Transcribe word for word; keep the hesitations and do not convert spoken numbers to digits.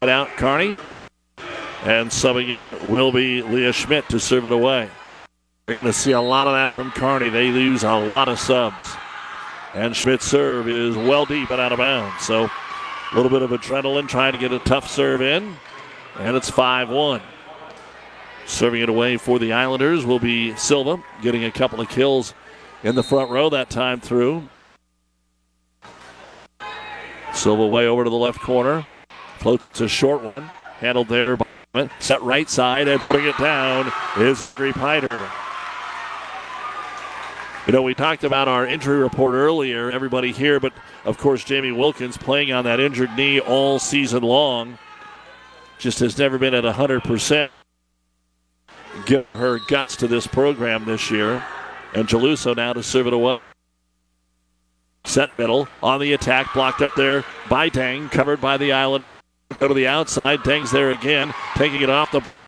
out Kearney. And subbing will be Leah Schmidt to serve it away. We're going to see a lot of that from Kearney. They lose a lot of subs. And Schmidt's serve is well deep and out of bounds. So a little bit of adrenaline trying to get a tough serve in. And it's five one. Serving it away for the Islanders will be Silva, getting a couple of kills in the front row that time through. Silva way over to the left corner. Floats a short one. Handled there by set right side and bring it down is Greep Hyder. You know, we talked about our injury report earlier, everybody here, but of course Jamie Wilkins playing on that injured knee all season long. Just has never been at one hundred percent. Give her guts to this program this year. And Geluso now to serve it away. Set middle on the attack, blocked up there by Tang, covered by the Island. Go to the outside, Tang's there again, taking it off the